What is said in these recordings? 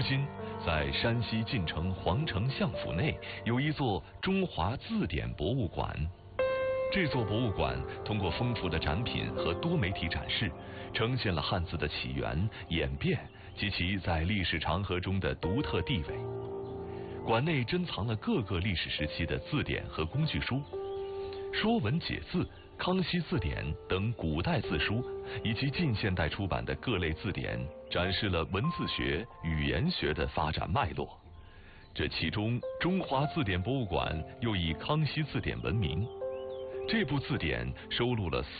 今，在山西晋城皇城相府内有一座中华字典博物馆。这座博物馆通过丰富的展品和多媒体展示，呈现了汉字的起源、演变及其在历史长河中的独特地位。馆内珍藏了各个历史时期的字典和工具书，《说文解字》《康熙字典》等古代字书，以及近现代出版的各类字典，展示了文字学、语言学的发展脉络。这其中，中华字典博物馆又以康熙字典闻名。这部字典收录了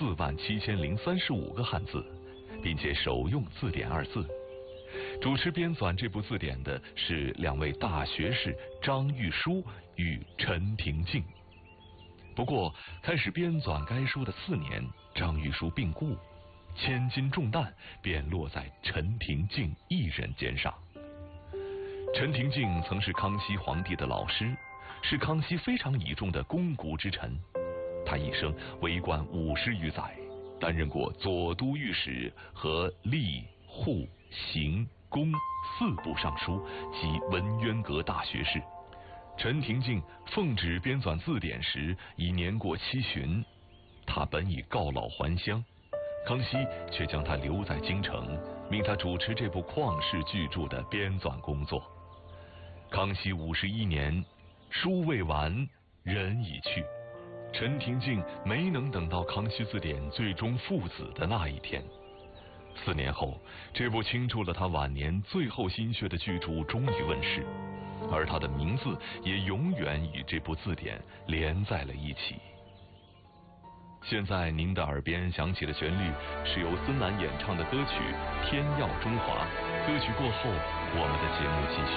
47035个汉字，并且首用字典二字。主持编纂这部字典的是两位大学士张玉书与陈廷敬。不过，开始编纂该书的4年，张玉书病故，千斤重担便落在陈廷敬一人肩上。陈廷敬曾是康熙皇帝的老师，是康熙非常倚重的肱骨之臣。他一生为官50余载，担任过左都御史和吏、户、刑、工4部尚书及文渊阁大学士。陈廷敬奉旨编纂字典时已年过70旬，他本已告老还乡，康熙却将他留在京城，命他主持这部旷世巨著的编纂工作。康熙51年，书未完，人已去。陈廷敬没能等到康熙字典最终父子的那一天。4年后，这部倾注了他晚年最后心血的巨著终于问世，而他的名字也永远与这部字典连在了一起。现在您的耳边响起的旋律是由孙楠演唱的歌曲《天耀中华》。歌曲过后，我们的节目继续。